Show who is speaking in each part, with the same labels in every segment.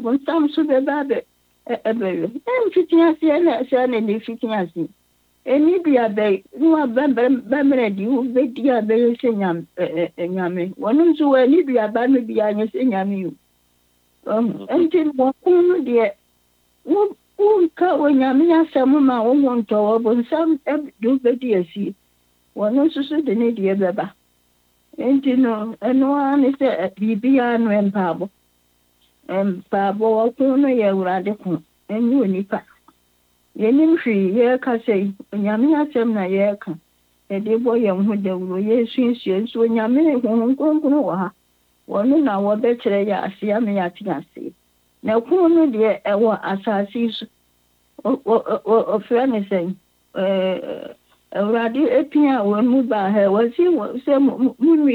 Speaker 1: Some super baby. And fitting us, and if fitting us. And maybe a bay, you are Bamred, you bet you are very singing yammy. One of you, maybe a bammy behind us in yammy. Until one dear. Who when Yamia some my own want to open some do better see. One also said the needy baba. And you know, and one is a BBN and Pabo. And Pabo, Kuna, radical, and you nipa. Yenim free, Yerka say, when Yamia some na Yerka. A dear boy, young who the way since years when Yamina won't go to her. One hour better, I see Yamia see. Now, Kuna, dear, our assassins of anything. Radio Epia will move by her. Was he some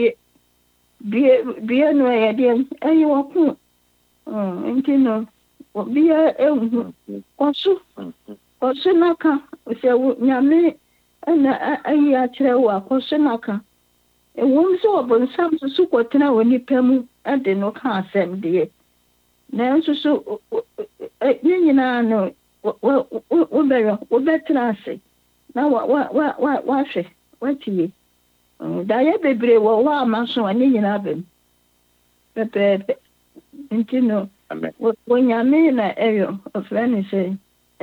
Speaker 1: be no idea? And you walk. And you know, be a also Naka, say, Yame, and I yachewa, Kosenaka. A woman so upon some Suquatina when you pemu and the no car same dear. Now, so, you know, what better I say? Now, what ye? Dia baby, well, I'm so I need an oven. Pepe, and you know, when you mean an area of anything,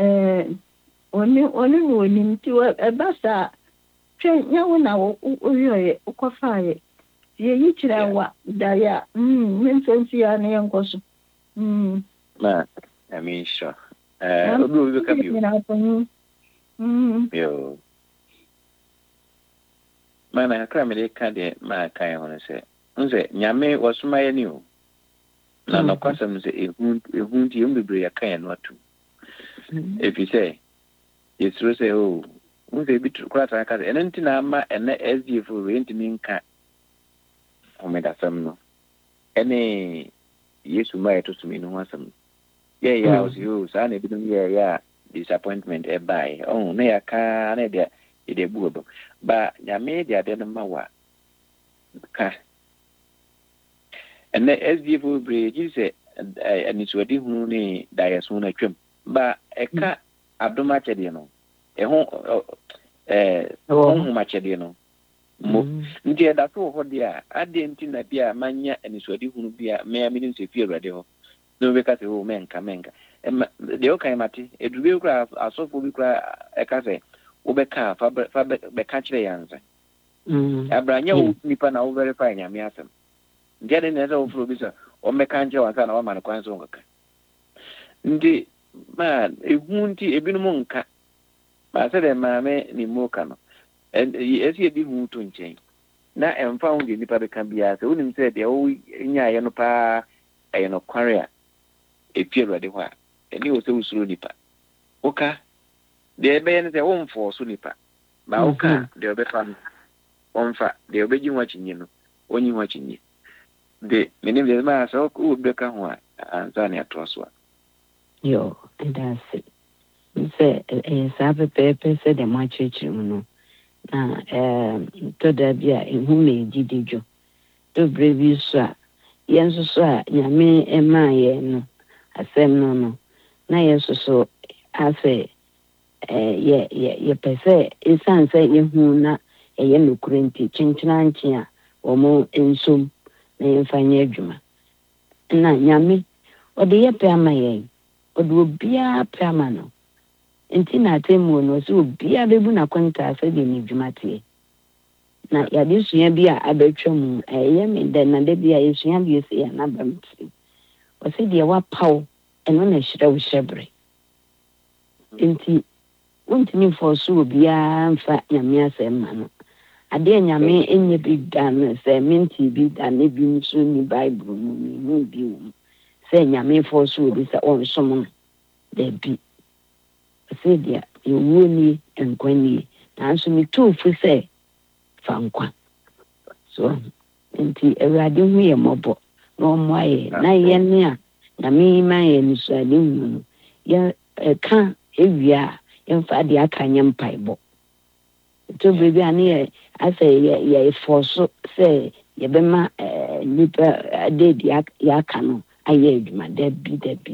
Speaker 1: only him to a bastard. Train now now, fire. Ye each and what, Dia, Vincent, and young cousin.
Speaker 2: Ma, I mean, sure. Look at you. Yo. Man, I can't make candy, my kind on say. Yame was my new. None of customs, it won't you be a kind or two. If you say, it's to say, oh, won't they be to crack and anything I'm and SD for renting cat. Oh, made a some. Any. Yes, you might to me no one some. Yeah, I was you, son, yeah, disappointment a buy. Oh, near car, it a boob. But Yame, the other mawa. And the SG will bridge, you say, and it's what you diasona trim. But a cat, abdomachadiano. A home machadiano. Dear, that's all for dear. I didn't think that dear mania and it's what you will be a mere minutes if you're radio. No, because the old man come. And the okay, Matty, it will cry, a so full cry, a cafe, Ubeka, Faber catch the answer. A brand new nippon over very fine, I mean, getting as old producer or mecanjo and son of man acquires over. The man, a wounty, a binumunka. I said, a mamma, ni mocano. And as you did move to change. Now I'm found in the public can be as I wouldn't say the old Yanopa, a no quarrier, a peer ready while, and you was so sunipa. Oka, they ban their own for sunipa. Maoka, they'll be fun. On fat, they'll be watching you, when you watching you. The name of the mass, oh, cool, Becca, and Zania Troswa.
Speaker 3: Yo, and that's it. Say, a Sabbath paper said a much no. To that be in whom may did you to brave you, sir. Yes, sir, Yame and my no. I said no. Now, yes, so I say, ye per se, it's answer you who not a yellow crinty, chinchantia, or more in some, name fine juma. And now, Yame, or the yapper, or do be a permano. Intina temu no so bia bebu na kwanta fa de ni dwumate na ya de sua bia abetwam eye me de na de bia yesua bia se ya na bamti o se de wa paw eno na hira wo hyebre inti wontini fo so bia mfa nyame asem ma no ade nyame enye bi dan se minti bi dan ne bi nso ni bible mu bi wo se nyame fo so bi se on so mo de bi Sedia, you woolly and quenny, answer me too for say, Fankwa. So, indeed, a radio me a mobile, no more, na yen, na me, my and so I didn't know. A can, if ya, in fact, the Akanyam pipe. To be near, I say, ye for so say, ye be my nipper, I did yak yakano, I yelled my dead be.